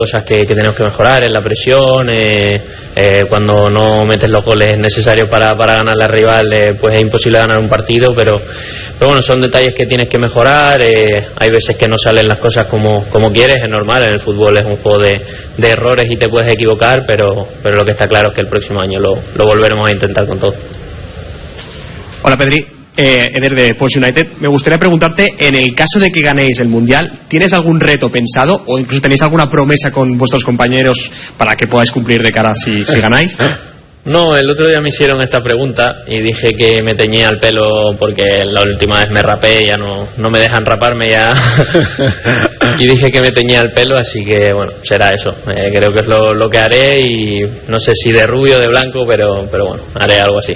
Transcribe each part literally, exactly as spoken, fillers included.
cosas que, que tenemos que mejorar, en la presión, eh, eh, cuando no metes los goles necesarios para, para ganar la rival, eh, pues es imposible ganar un partido, pero, pero bueno, son detalles que tienes que mejorar. Eh, hay veces que no salen las cosas como, como quieres, es normal, en el fútbol es un juego de, de errores y te puedes equivocar, pero, pero lo que está claro es que el próximo año lo, lo volveremos a intentar con todo. Hola Pedri. Eh, Eder de Porsche United, me gustaría preguntarte, en el caso de que ganéis el Mundial, ¿tienes algún reto pensado o incluso tenéis alguna promesa con vuestros compañeros para que podáis cumplir de cara si, si ganáis? No, el otro día me hicieron esta pregunta y dije que me teñía el pelo porque la última vez me rapé, ya no, no me dejan raparme ya y dije que me teñía el pelo, así que bueno, será eso. Eh, creo que es lo, lo que haré y no sé si de rubio o de blanco, pero, pero bueno, haré algo así.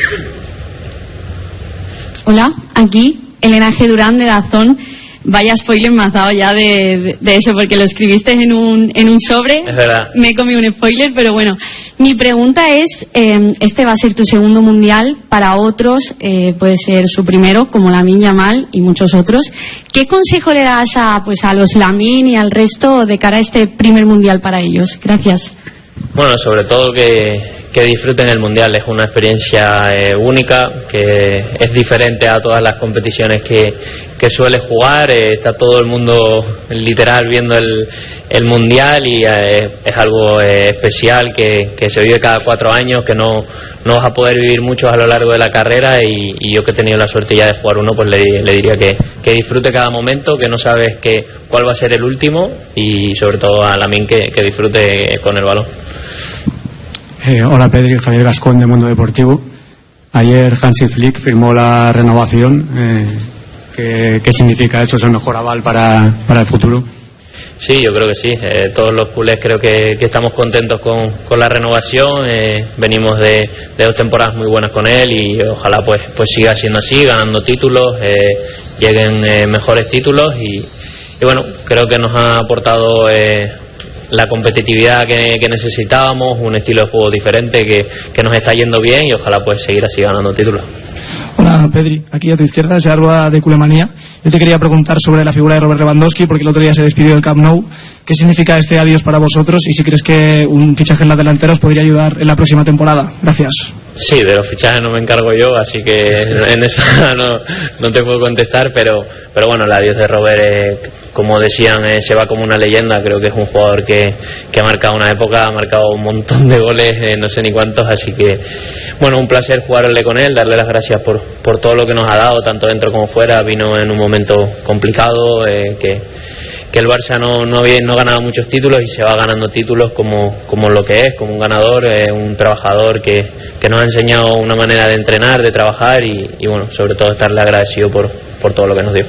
Hola, aquí Elena G. Durán de Dazón. Vaya spoiler me has dado ya de, de, de eso, porque lo escribiste en un, en un sobre. Es verdad. Me he comido un spoiler, pero bueno. Mi pregunta es, eh, este va a ser tu segundo mundial, para otros eh, puede ser su primero, como Lamine Yamal y muchos otros. ¿Qué consejo le das a, pues, a los Lamine y al resto de cara a este primer mundial para ellos? Gracias. Bueno, sobre todo que... que disfruten el Mundial, es una experiencia eh, única, que es diferente a todas las competiciones que, que suele jugar, eh, está todo el mundo literal viendo el, el Mundial y eh, es algo eh, especial que, que se vive cada cuatro años, que no, no vas a poder vivir muchos a lo largo de la carrera y, y yo que he tenido la suerte ya de jugar uno, pues le, le diría que, que disfrute cada momento, que no sabes que, cuál va a ser el último y sobre todo a Lamine que, que disfrute con el balón. Eh, hola Pedri, Javier Gascón de Mundo Deportivo. Ayer Hansi Flick firmó la renovación. Eh, ¿qué, ¿Qué significa eso? ¿Es el mejor aval para, para el futuro? Sí, yo creo que sí. Eh, todos los culés creo que, que estamos contentos con, con la renovación. Eh, venimos de, de dos temporadas muy buenas con él y ojalá pues, pues siga siendo así, ganando títulos, eh, lleguen eh, mejores títulos y, y bueno, creo que nos ha aportado Eh, la competitividad que, que necesitábamos, un estilo de juego diferente que, que nos está yendo bien y ojalá pues seguir así ganando títulos. Hola Pedri, aquí a tu izquierda, Jarba de Culemanía. Yo te quería preguntar sobre la figura de Robert Lewandowski, porque el otro día se despidió del Camp Nou. ¿Qué significa este adiós para vosotros y si crees que un fichaje en la delantera os podría ayudar en la próxima temporada? Gracias. Sí, de los fichajes no me encargo yo, así que en esa no, no te puedo contestar, pero, pero bueno, el adiós de Robert, eh, como decían, eh, se va como una leyenda. Creo que es un jugador que, que ha marcado una época, ha marcado un montón de goles, eh, no sé ni cuántos, así que bueno, un placer jugarle con él, darle las gracias por, por todo lo que nos ha dado, tanto dentro como fuera. Vino en un momento complicado, eh, que, que el Barça no, no, había, no ganaba muchos títulos y se va ganando títulos como, como lo que es, como un ganador, eh, un trabajador que, que nos ha enseñado una manera de entrenar, de trabajar y, y bueno, sobre todo estarle agradecido por, por todo lo que nos dio.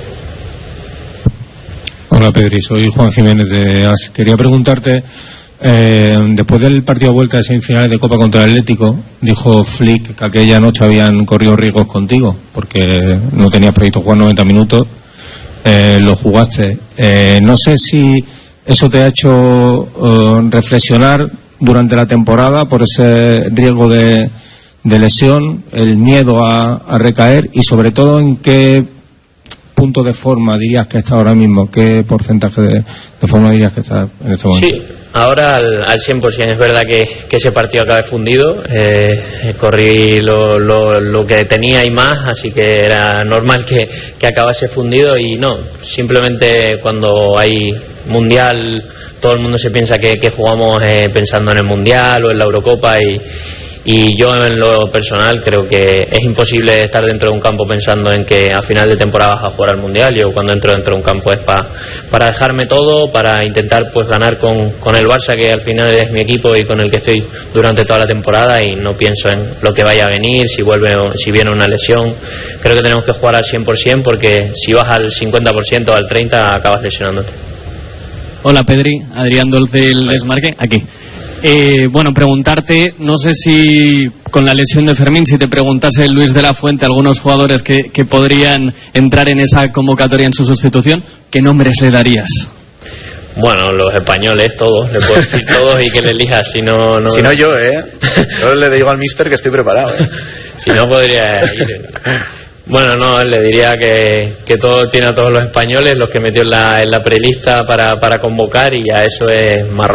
Hola Pedri, soy Juan Jiménez de A S. Quería preguntarte, eh, después del partido de vuelta de semifinales de Copa contra el Atlético, dijo Flick que aquella noche habían corrido riesgos contigo porque no tenías previsto jugar noventa minutos, eh, lo jugaste. Eh, no sé si eso te ha hecho eh, reflexionar durante la temporada por ese riesgo de, de lesión, el miedo a, a recaer y sobre todo en qué punto de forma dirías que está ahora mismo, qué porcentaje de, de forma dirías que está en este momento. Sí, ahora al, al cien por ciento. Es verdad que, que ese partido acabé fundido, eh, corrí lo, lo, lo que tenía y más, así que era normal que, que acabase fundido y no, simplemente cuando hay mundial todo el mundo se piensa que, que jugamos eh, pensando en el mundial o en la Eurocopa y Y yo en lo personal creo que es imposible estar dentro de un campo pensando en que a final de temporada vas a jugar al Mundial. Yo cuando entro dentro de un campo es pa, para dejarme todo, para intentar pues ganar con, con el Barça, que al final es mi equipo y con el que estoy durante toda la temporada, y no pienso en lo que vaya a venir, si vuelve si viene una lesión. Creo que tenemos que jugar al cien por ciento porque si vas al cincuenta por ciento o al treinta por ciento acabas lesionándote. Hola Pedri, Adrián Dolce del Desmarque, aquí. Eh, bueno, preguntarte, no sé si con la lesión de Fermín, si te preguntase Luis de la Fuente algunos jugadores que, que podrían entrar en esa convocatoria en su sustitución, ¿qué nombres le darías? Bueno, los españoles, todos, le puedo decir todos y que le elijas, si no... no si no yo, ¿eh? Yo le digo al míster que estoy preparado, ¿eh? Si no podría ir... Bueno, no, le diría que, que todo tiene a todos los españoles, los que metió en la, en la prelista para, para convocar, y ya eso es Marruecos.